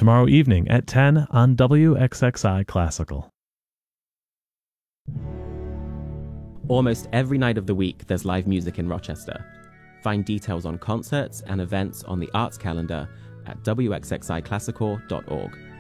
tomorrow evening at 10 on WXXI Classical. Almost every night of the week, there's live music in Rochester. Find details on concerts and events on the arts calendar at wxxiclassical.org.